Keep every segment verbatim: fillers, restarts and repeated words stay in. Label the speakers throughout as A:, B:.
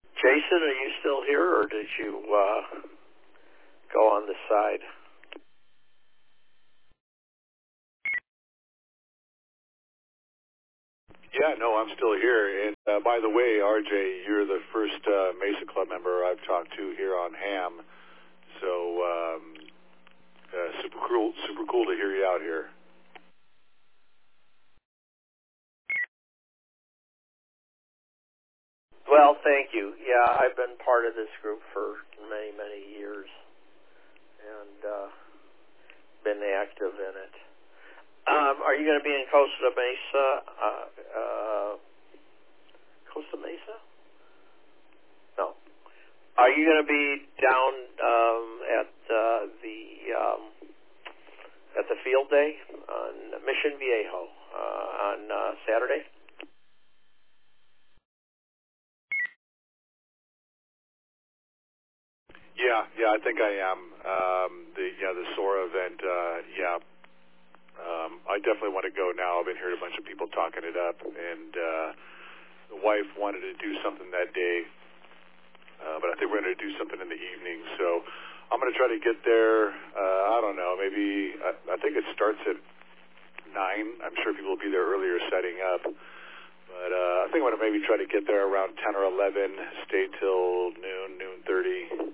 A: Jason, are you still here, or did you uh, go on the side?
B: Yeah, no, I'm still here. And uh, by the way, R J, you're the first uh, Mesa Club member I've talked to here on Ham. So um, uh, super cool, super cool to hear you out here.
A: Well, thank you. Yeah, I've been part of this group for many, many years, and uh, been active in it. Um, are you going to be in Costa Mesa? Uh, uh, Costa Mesa? No. Are you going to be down um, at uh, the um, at the field day on Mission Viejo uh, on uh, Saturday?
B: Yeah, yeah, I think I am. Um, the yeah, the Sora event. Uh, yeah, um, I definitely want to go now. I've been hearing a bunch of people talking it up, and uh, the wife wanted to do something that day, uh, but I think we're going to do something in the evening. So I'm going to try to get there. Uh, I don't know, maybe I, I think it starts at nine. I'm sure people will be there earlier setting up, but uh, I think I'm going to maybe try to get there around ten or eleven. Stay till noon, noon thirty.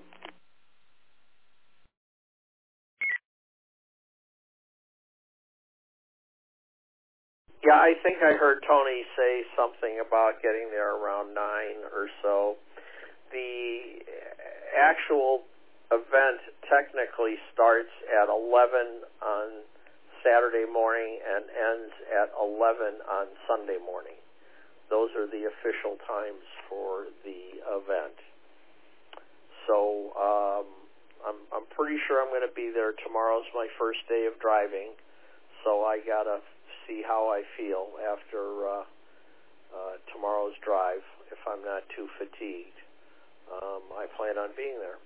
A: Yeah, I think I heard Tony say something about getting there around nine or so. The actual event technically starts at eleven on Saturday morning and ends at eleven on Sunday morning. Those are the official times for the event. So um, I'm, I'm pretty sure I'm going to be there. Tomorrow's my first day of driving, so I got to see how I feel after uh, uh, tomorrow's drive, if I'm not too fatigued. Um, I plan on being there.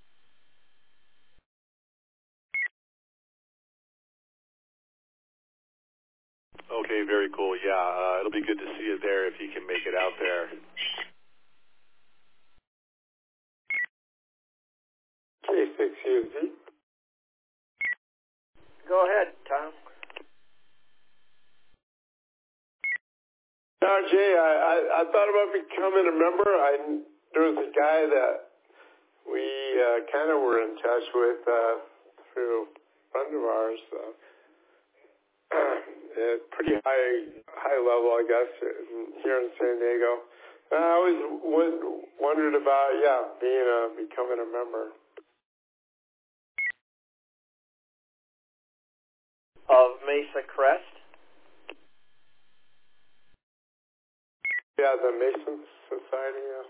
B: Okay, very cool. Yeah, uh, it'll be good to see you there if you can make it out there.
C: K six U Z.
A: Go ahead, Tom.
C: R J, I, I, I thought about becoming a member. I, there was a guy that we uh, kind of were in touch with uh, through a friend of ours. Uh, at pretty high high level, I guess, here in San Diego. And I always w- wondered about, yeah, being a becoming a member.
A: Of Mesa Crest?
C: Yeah, the Mason Society. Yeah.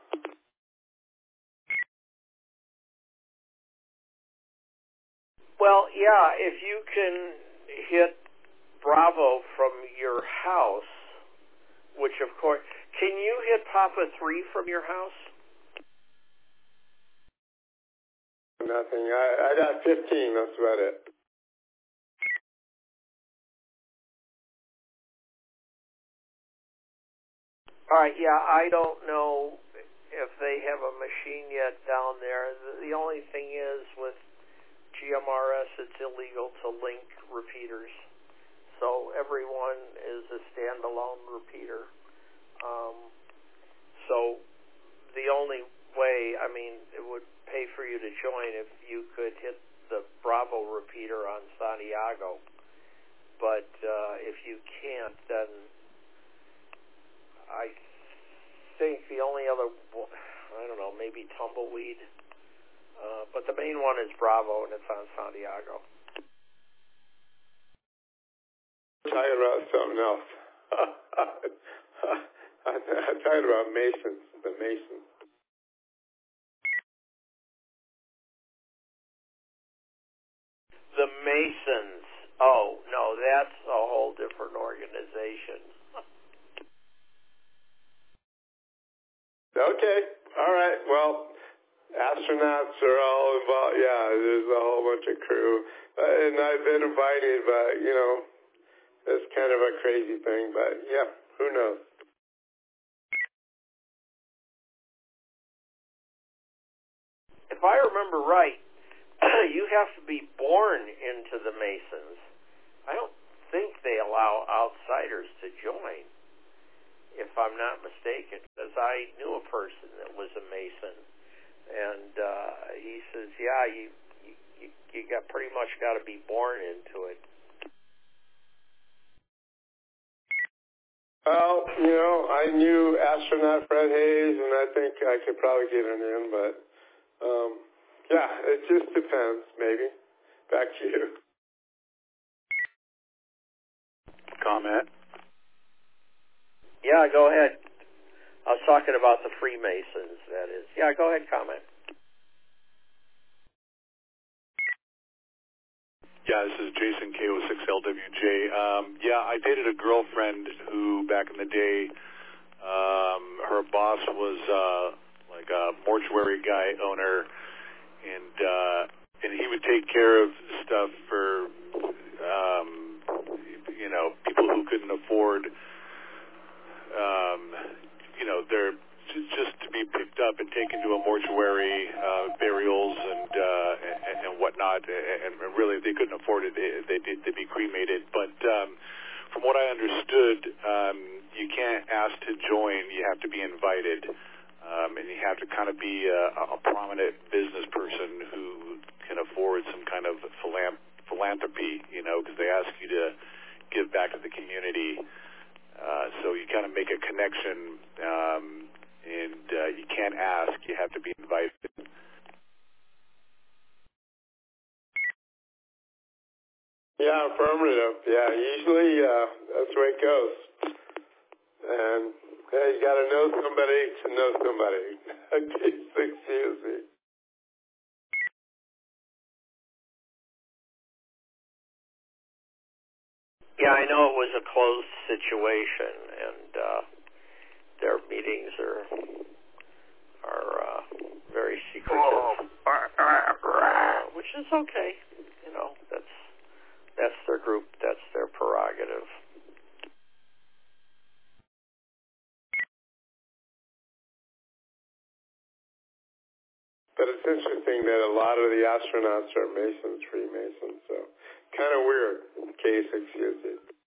A: Well, yeah, if you can hit Bravo from your house, which of course, can you hit Papa three from your house?
C: Nothing. I, I got fifteen. That's about it.
A: All right, yeah, I don't know if they have a machine yet down there. The, the only thing is with G M R S, it's illegal to link repeaters. So everyone is a standalone repeater. Um, so the only way, I mean, it would pay for you to join if you could hit the Bravo repeater on Santiago. But uh, if you can't, then I think the only other, I don't know, maybe Tumbleweed. Uh, but the main one is Bravo, and it's on Santiago.
C: Talking about something else. I'm talking about Masons, the Masons.
A: The Masons. Oh, no, that's a whole different organization.
C: Okay. All right. Well, astronauts are all involved. Yeah, there's a whole bunch of crew. Uh, and I've been invited, but, you know, it's kind of a crazy thing. But, yeah, who knows?
A: if I remember right, you have to be born into the Masons. I don't think they allow outsiders to join, if I'm not mistaken, because I knew a person that was a Mason, and uh, he says, yeah, you, you you got pretty much got to be born into it.
C: Well, you know, I knew astronaut Fred Hayes, and I think I could probably get him in, but um, yeah, it just depends, maybe. Back to you.
B: Comment?
A: Yeah, go ahead. I was talking about the Freemasons, that is. Yeah, go ahead, comment.
B: Yeah, this is Jason, K O six L W J. Um, yeah, I dated a girlfriend who, back in the day, um, her boss was uh, like a mortuary guy owner, and uh, and he would take care of stuff for, um, you know, people who couldn't afford, um, you know, their just to be picked up and taken to a mortuary, uh, burials and, uh, and and whatnot, and, and really if they couldn't afford it, they, they they'd be cremated. But um, from what I understood, um, you can't ask to join; you have to be invited, um, and you have to kind of be a, a prominent business person who can afford some kind of philan- philanthropy, you know, because they ask you to give back to the community. Uh, so you kind of make a connection. Um, And uh, you can't ask; you have to be invited.
C: Yeah, affirmative. Yeah, usually uh, that's the way it goes. And hey, you got to know somebody to know somebody. Excuse me.
A: Yeah, I know it was a closed situation, and uh, their meetings are are uh, very secretive, which is okay. You know, that's that's their group, that's their prerogative.
C: But it's interesting that a lot of the astronauts are Masons, Freemasons, so kind of weird. Case, excuse me.